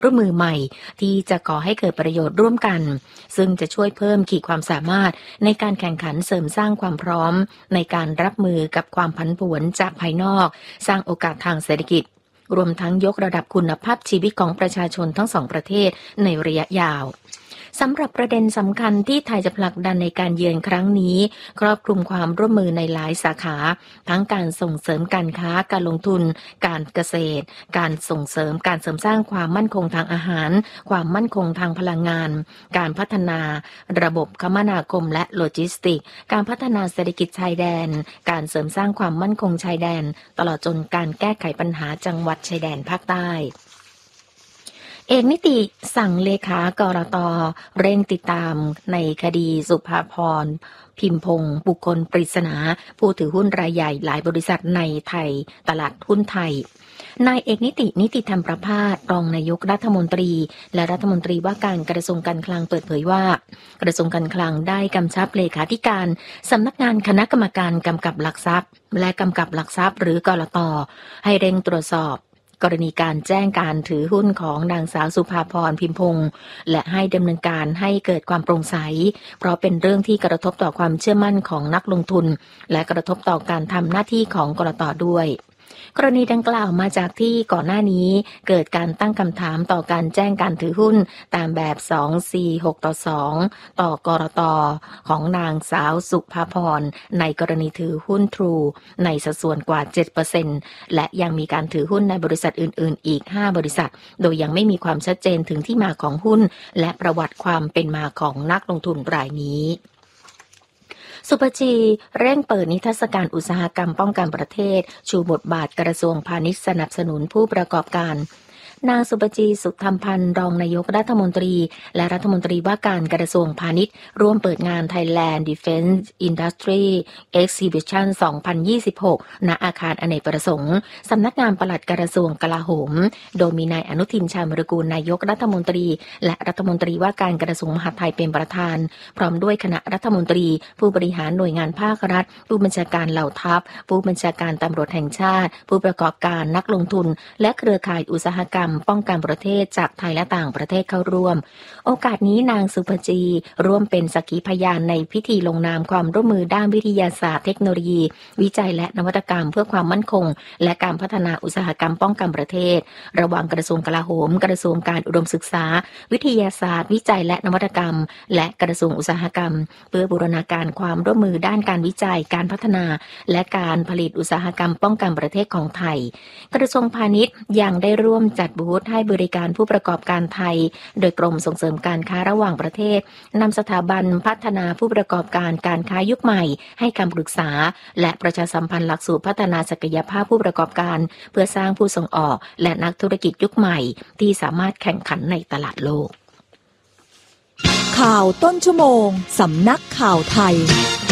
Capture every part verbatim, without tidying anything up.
ร่วมมือใหม่ที่จะก่อให้เกิดประโยชน์ร่วมกันซึ่งจะช่วยเพิ่มขีดความสามารถในการแข่งขันเสริมสร้างความพร้อมในการรับมือกับความผันผวนจากภายนอกสร้างโอกาสทางเศรษฐกิจรวมทั้งยกระดับคุณภาพชีวิตของประชาชนทั้งสองประเทศในระยะยาวสำหรับประเด็นสำคัญที่ไทยจะผลักดันในการเยือนครั้งนี้ครอบคลุมความร่วมมือในหลายสาขาทั้งการส่งเสริมการค้าการลงทุนการเกษตรการส่งเสริมการเสริมสร้างความมั่นคงทางอาหารความมั่นคงทางพลังงานการพัฒนาระบบคมนาคมและโลจิสติกส์การพัฒนาเศรษฐกิจชายแดนการเสริมสร้างความมั่นคงชายแดนตลอดจนการแก้ไขปัญหาจังหวัดชายแดนภาคใต้เอกนิติสั่งเลขากรต.เร่งติดตามในคดีสุภาพรพิมพงศ์บุคคลปริศนาผู้ถือหุ้นรายใหญ่หลายบริษัทในไทยตลาดหุ้นไทยนายเอกนิตินิติธรรมประภาสรองนายกรัฐมนตรีและรัฐมนตรีว่าการกระทรวงการคลังเปิดเผยว่ากระทรวงการคลังได้กำชับเลขาธิการสำนักงานคณะกรรมการกำกับหลักทรัพย์และกำกับหลักทรัพย์หรือกลต.ให้เร่งตรวจสอบกรณีการแจ้งการถือหุ้นของนางสาวสุภาพรพิมพงศ์และให้ดำเนินการให้เกิดความโปร่งใสเพราะเป็นเรื่องที่กระทบต่อความเชื่อมั่นของนักลงทุนและกระทบต่อการทำหน้าที่ของกลต.ด้วยกรณีดังกล่าวมาจากที่ก่อนหน้านี้เกิดการตั้งคำถามต่อการแจ้งการถือหุ้นตามแบบสอง สี่ หก ต่อ สอง ต่อกลต.ของนางสาวสุภาพรในกรณีถือหุ้น True ในสัดส่วนกว่า เจ็ดเปอร์เซ็นต์ และยังมีการถือหุ้นในบริษัทอื่นๆอีกห้าบริษัทโดยยังไม่มีความชัดเจนถึงที่มาของหุ้นและประวัติความเป็นมาของนักลงทุนรายนี้สุภจีเร่งเปิดนิทรรศการอุตสาหกรรมป้องกันประเทศชูบทบาทกระทรวงพาณิชย์สนับสนุนผู้ประกอบการนางสุภจีสุขธรรมพันธ์รองนายกรัฐมนตรีและรัฐมนตรีว่าการกระทรวงพาณิชย์ร่วมเปิดงาน Thailand Defense Industry Exhibition สองพันยี่สิบหก ณ อาคารอเนกประสงค์สำนักงานปลัดกระทรวงกลาโหมโดยมีนายอนุทินชาญวิรากูลนายกรัฐมนตรีและรัฐมนตรีว่าการกระทรวงมหาดไทยเป็นประธานพร้อมด้วยคณะรัฐมนตรีผู้บริหารหน่วยงานภาครัฐผู้บัญชาการเหล่าทัพผู้บัญชาการตำรวจแห่งชาติผู้ประกอบการนักลงทุนและเครือข่ายอุตสาหกรรมป้องกันประเทศจากไทยและต่างประเทศเข้าร่วมโอกาสนี้นางสุภจีร่วมเป็นสักขีพยานในพิธีลงนามความร่วมมือด้านวิทยาศาสตร์เทคโนโลยีวิจัยและนวัตกรรมเพื่อความมั่นคงและการพัฒนาอุตสาหกรรมป้องกันประเทศระหว่างกระทรวงกลาโหมกระทรวงการอุดมศึกษาวิทยาศาสตร์วิจัยและนวัตกรรมและกระทรวงอุตสาหกรรมเพื่อบูรณาการความร่วมมือด้านการวิจัยการพัฒนาและการผลิตอุตสาหกรรมป้องกันประเทศของไทยกระทรวงพาณิชย์ยังได้ร่วมจัดบูธให้บริการผู้ประกอบการไทยโดยกรมส่งเสริมการค้าระหว่างประเทศนำสถาบันพัฒนาผู้ประกอบการการค้ายุคใหม่ให้คำปรึกษาและประชาสัมพันธ์หลักสูตรพัฒนาศักยภาพผู้ประกอบการเพื่อสร้างผู้ส่งออกและนักธุรกิจยุคใหม่ที่สามารถแข่งขันในตลาดโลกข่าวต้นชั่วโมงสำนักข่าวไทย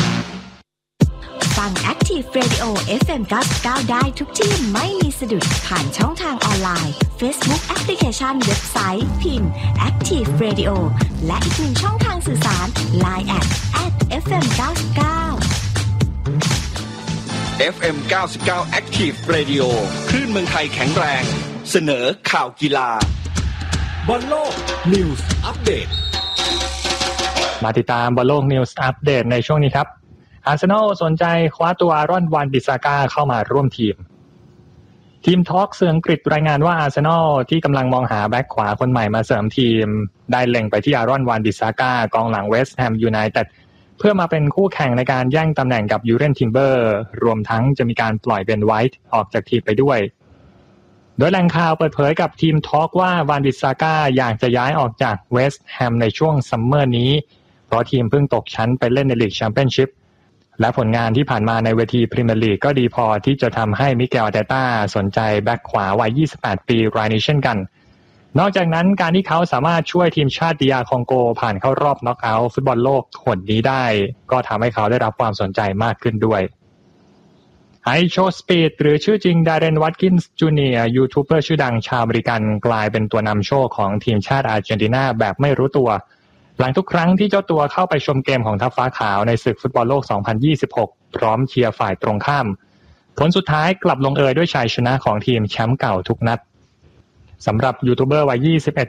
ฟัง Active Radio เอฟ เอ็ม เก้าสิบเก้าได้ทุกที่ไม่มีสะดุดผ่านช่องทางออนไลน์ Facebook แอปพลิเคชันเว็บไซต์พิมพ์ Active Radio และอีกหนึ่งช่องทางสื่อสาร ไลน์ แอท แอท เอฟ เอ็ม เก้าสิบเก้าเอฟ เอ็ม เก้าสิบเก้า Active Radio คลื่นเมืองไทยแข็งแรงเสนอข่าวกีฬาบอลโลก News Update มาติดตามบอลโลก News Update ในช่วงนี้ครับอาร์เซนอลสนใจคว้าตัวอารอน วานบิสซาก้าเข้ามาร่วมทีมทีมทอล์กสื่ออังกฤษรายงานว่าอาร์เซนอลที่กำลังมองหาแบ็คขวาคนใหม่มาเสริมทีมได้เล็งไปที่อารอน วานบิสซาก้ากองหลังเวสต์แฮมยูไนเต็ดเพื่อมาเป็นคู่แข่งในการแย่งตำแหน่งกับยูเรนทิมเบอร์รวมทั้งจะมีการปล่อยเบนไวท์ออกจากทีมไปด้วยโดยแหล่งข่าวเปิดเผยกับทีมทอล์กว่าวานบิสซาก้าอยากจะย้ายออกจากเวสต์แฮมในช่วงซัมเมอร์นี้เพราะทีมเพิ่งตกชั้นไปเล่นในลีกแชมเปี้ยนชิพและผลงานที่ผ่านมาในเวทีพรีเมียร์ลีกก็ดีพอที่จะทำให้มิเกล อาร์เตต้าสนใจแบ็คขวาวัยยี่สิบแปดปีรายนี้เช่นกันนอกจากนั้นการที่เขาสามารถช่วยทีมชาติดีอาร์คองโกผ่านเข้ารอบน็อกเอาท์ฟุตบอลโลกหนนี้ได้ก็ทำให้เขาได้รับความสนใจมากขึ้นด้วยไอโชสปีดหรือชื่อจริงดาเรนวัตกินส์จูเนียร์ยูทูบเบอร์ชื่อดังชาวอเมริกันกลายเป็นตัวนำโชคของทีมชาติอาร์เจนตินาแบบไม่รู้ตัวหลังทุกครั้งที่เจ้าตัวเข้าไปชมเกมของทัพฟ้าขาวในศึกฟุตบอลโลกสองพันยี่สิบหกพร้อมเชียร์ฝ่ายตรงข้ามผลสุดท้ายกลับลงเอยด้วยชัยชนะของทีมแชมป์เก่าทุกนัดสำหรับยูทูบเบอร์วัยยี่สิบเอ็ด